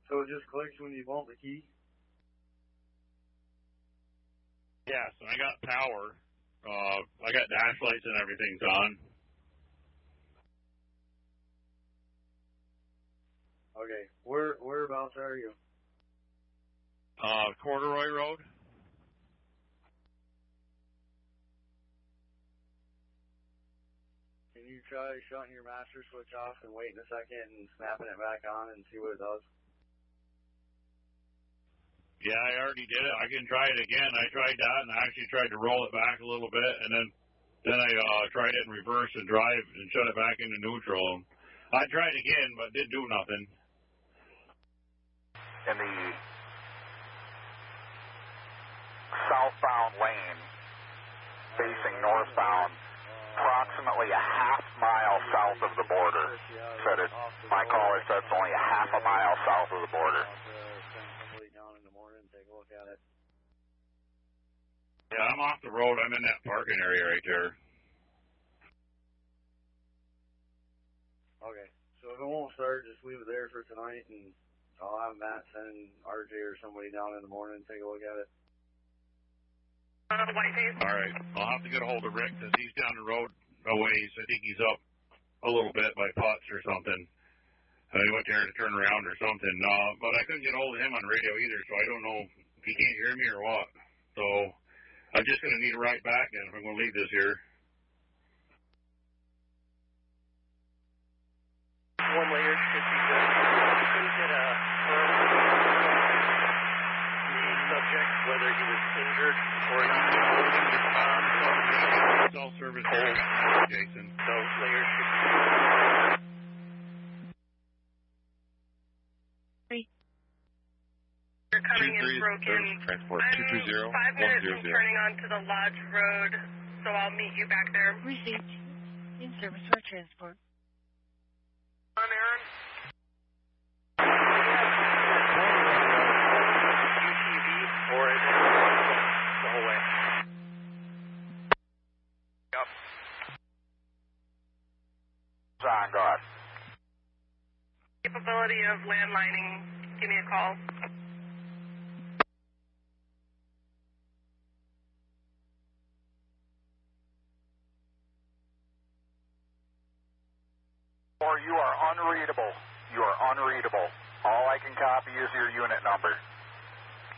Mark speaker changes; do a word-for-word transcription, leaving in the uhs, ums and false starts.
Speaker 1: So it just clicks when you bump the key?
Speaker 2: Yes, and I got power. Uh, I got dash lights and everything's on.
Speaker 1: Okay, where whereabouts are you?
Speaker 2: Uh, Corduroy Road.
Speaker 1: Can you try shutting your master switch off and waiting a second and snapping it back on and see what it does?
Speaker 2: Yeah, I already did it. I can try it again. I tried that, and I actually tried to roll it back a little bit, and then then I uh, tried it in reverse and drive and shut it back into neutral. I tried again, but did do nothing.
Speaker 3: In the southbound lane, facing northbound, approximately a half mile south of the border. Said it. My caller said it's only a half a mile south of the border.
Speaker 2: Yeah, I'm off the road. I'm in that parking area right there.
Speaker 1: Okay, so if it won't start, just leave it there for tonight, and I'll have Matt send R J or somebody down in the morning and take a look at it.
Speaker 2: All right, I'll have to get a hold of Rick because he's down the road a ways. I think he's up a little bit by Putz or something. Uh, he went there to turn around or something. Uh, but I couldn't get a hold of him on radio either, so I don't know if he can't hear me or what. So I'm just going to need a ride back then if I'm going to leave this here.
Speaker 4: One layer should be good. We couldn't get a firm the subject, whether he was injured or not. Um,
Speaker 2: Self-service, Jason.
Speaker 4: So layers should be
Speaker 5: You're coming in broken.
Speaker 6: Transport
Speaker 5: I'm
Speaker 6: two two zero
Speaker 5: five
Speaker 6: one
Speaker 5: minutes
Speaker 6: zero
Speaker 5: from
Speaker 6: zero.
Speaker 5: turning onto the Lodge Road, so I'll meet you back there.
Speaker 7: Received. In service for transport.
Speaker 5: On Aaron.
Speaker 4: U T V or is it the whole way?
Speaker 3: Yep. John, go ahead.
Speaker 5: Capability of landlining. Give me a call.
Speaker 3: Or you are unreadable. You are unreadable. All I can copy is your unit number.